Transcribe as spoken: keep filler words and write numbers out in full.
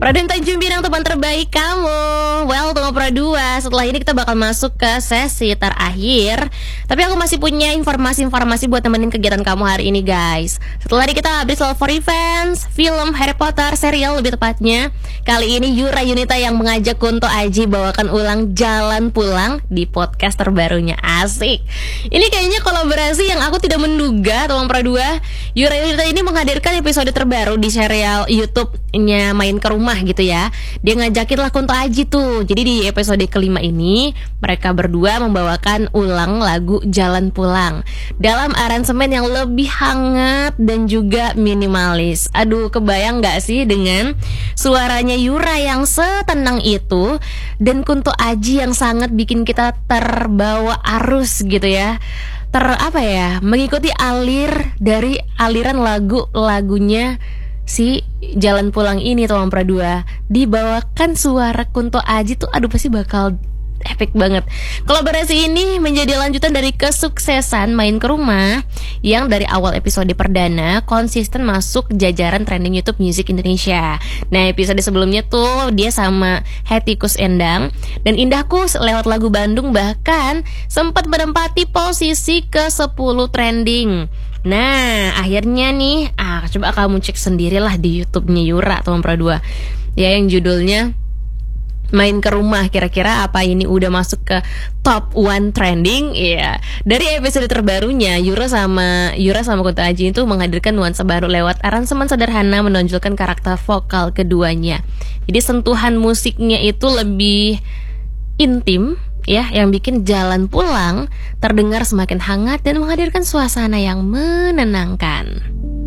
Raden Tanjung Pinang, teman terbaik kamu. Well, tunggu Pro dua. Setelah ini kita bakal masuk ke sesi terakhir. Tapi aku masih punya informasi-informasi buat temenin kegiatan kamu hari ini, guys. Setelah ini kita habis Love for Revenge, film Harry Potter, serial lebih tepatnya. Kali ini Yura Yunita yang mengajak Kunto Aji bawakan ulang Jalan Pulang di podcast terbarunya. Asik. Ini kayaknya kolaborasi yang aku tidak menduga, teman Pro dua. Yura Yunita ini menghadirkan episode terbaru di serial YouTube-nya Main ke Rumah gitu ya. Dia ngajakin lah Kunto Aji tuh. Jadi di episode kelima ini mereka berdua membawakan ulang lagu Jalan Pulang dalam aransemen yang lebih hangat dan juga minimalis. Aduh, kebayang gak sih dengan suaranya Yura yang setenang itu dan Kunto Aji yang sangat bikin kita terbawa arus gitu ya. Ter apa ya, mengikuti alir dari aliran lagu-lagunya si Jalan Pulang ini, teman Pro dua. Dibawakan suara Kunto Aji tuh, aduh pasti bakal epic banget. Kolaborasi ini menjadi lanjutan dari kesuksesan Main ke Rumah yang dari awal episode perdana konsisten masuk jajaran trending YouTube Music Indonesia. Nah, episode sebelumnya tuh dia sama Hetty Koes Endang dan Indah Koes lewat lagu Bandung bahkan sempat menempati posisi ke sepuluh trending. Nah, akhirnya nih, ah coba kamu cek sendirilah di YouTube-nya Yura, teman Pro dua. Ya, yang judulnya Main ke Rumah. Kira-kira apa ini udah masuk ke top one trending? Iya. Dari episode terbarunya Yura sama Yura sama Kunto Aji itu menghadirkan nuansa baru lewat aransemen sederhana menonjolkan karakter vokal keduanya. Jadi sentuhan musiknya itu lebih intim ya, yang bikin Jalan Pulang terdengar semakin hangat dan menghadirkan suasana yang menenangkan.